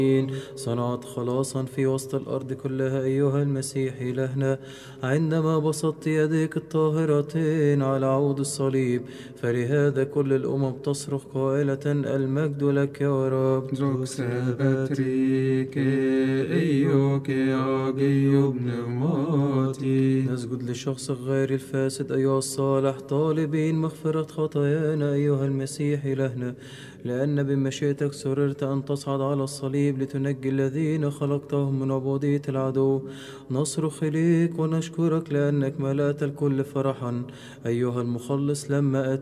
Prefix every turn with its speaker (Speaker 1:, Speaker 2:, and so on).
Speaker 1: صنعت خلاصا في وسط الأرض كلها أيها المسيح إلهنا، عندما بسطت يديك الطاهرتين على عود الصليب، فلهذا كل الأمم تصرخ قائلة المجد لك يا رب.
Speaker 2: Doxa batrike eioke agio pneumati.
Speaker 1: نسجد لشخص غير الفاسد أيها الصالح، طالبين مغفرة خطايانا أيها المسيح إلهنا، لأن بمشيئتك سررت أن تصعد على الصليب لتنجي الذين خلقتهم من عبودية العدو. نصرخ إليك ونشكرك لأنك ملأت الكل فرحا أيها المخلص لما